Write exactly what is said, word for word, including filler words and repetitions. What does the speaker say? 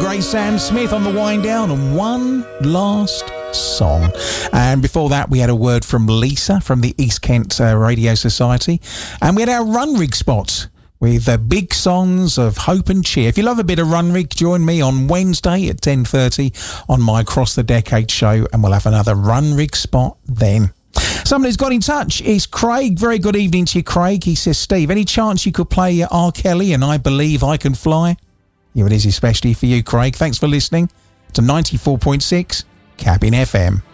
great Sam Smith on the wind down, and one last song. And before that, we had a word from Lisa from the East Kent uh, Radio Society, and we had our Run Rig spot with the big songs of hope and cheer. If you love a bit of Run Rig, join me on Wednesday at ten thirty on my Across the Decade show, and we'll have another Run Rig spot then. Someone who's got in touch is Craig. Very good evening to you, Craig. He says, Steve, any chance you could play R. Kelly and I Believe I Can Fly? Here it is, especially for you, Craig. Thanks for listening to ninety-four point six Cabin F M.